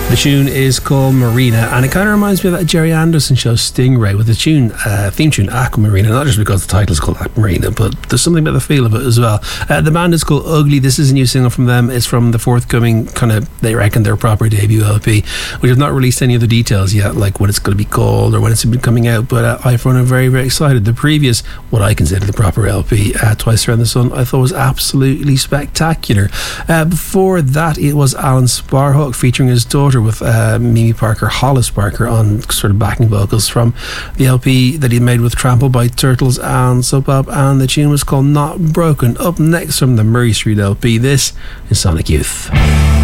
The tune is called Marina, and it kind of reminds me of that Jerry Anderson show Stingray with the theme tune Aquamarina, not just because the title is called Aquamarina, but there's something about the feel of it as well. The band is called Ugly. This is a new single from them. It's from the forthcoming they reckon their proper debut LP, which have not released any other details yet, like what it's going to be called or when it's been coming out, but I found it very, very excited. The previous, what I consider the proper LP, Twice Around the Sun, I thought was absolutely spectacular. Before that, it was Alan Sparhawk featuring his daughter with Mimi Parker, Hollis Parker, on sort of backing vocals from the LP that he made with Trampled by Turtles and Sub Pop, and the tune was called Not Broken. Up next from the Murray Street LP, this is Sonic Youth.